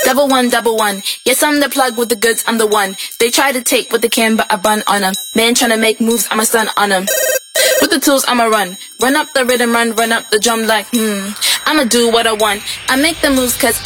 Double one, double one. Yes, I'm the plug with the goods, I'm the one. They try to take what they can, but I bun on them. Man tryna make moves, I'm a stun on them. With the tools, I'ma run. Run up the rhythm, run up the drum like, I'ma do what I want. I make the moves cause